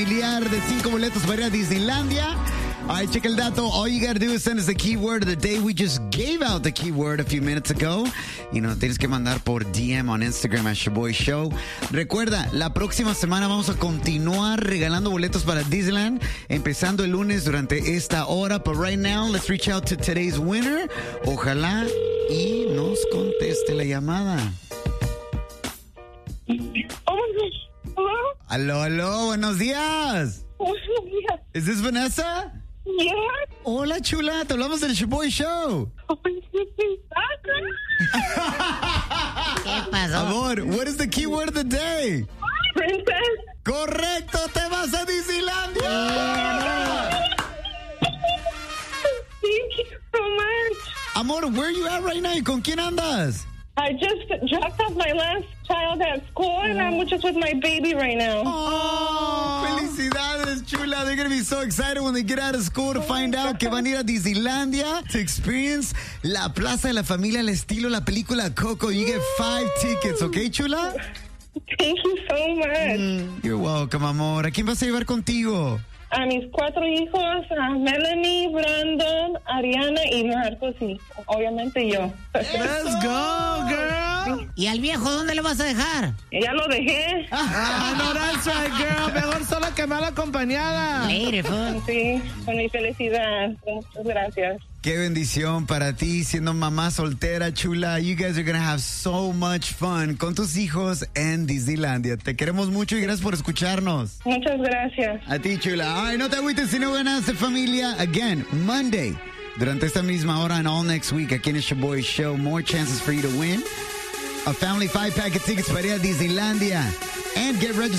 De 5 boletos para ir a Disneylandia. All right, check el dato. All you gotta do is send us the keyword of the day. We just gave out the keyword a few minutes ago. Y nos tienes que mandar por DM on Instagram at Shaboy Show. Recuerda, la próxima semana vamos a continuar regalando boletos para Disneyland, empezando el lunes durante esta hora. But right now, let's reach out to today's winner. Ojalá y nos conteste la llamada. Oh my gosh. Hello? Aló, aló, buenos días. Buenos días. ¿Es this Vanessa? Yes. Hola, chula, te hablamos del Shaboy Show. ¿Qué pasó? Amor, what is the keyword of the day? Princess. Correcto, te vas a Disneylandia. Thank you so much. Amor, where are you at right now? ¿Y con quién andas? I just dropped off my last child at school, and I'm just with my baby right now. Oh, felicidades, chula. They're going to be so excited when they get out of school to find out que van a ir a Disneylandia to experience la Plaza de la Familia al estilo la película Coco. You get 5 tickets, ¿ok, chula? Thank you so much. You're welcome, amor. ¿A quién vas a llevar contigo? A mis 4 hijos, a Melanie, Brandon, Ariana y Marcos, y obviamente yo. Let's go, girl. ¿Y al viejo dónde lo vas a dejar? Ya lo dejé. No, that's right, girl. Mejor sola que mal acompañada. Later, fool. Sí, con mi felicidad. Muchas gracias. Qué bendición para ti siendo mamá soltera, chula. You guys are going to have so much fun con tus hijos en Disneylandia. Te queremos mucho y gracias por escucharnos. Muchas gracias. A ti, chula. Ay, no te agüites si no ganas de familia. Again, Monday, durante esta misma hora and all next week, aquí en el Shaboy Show, more chances for you to win a family 5-pack of tickets para ir a Disneylandia and get registered.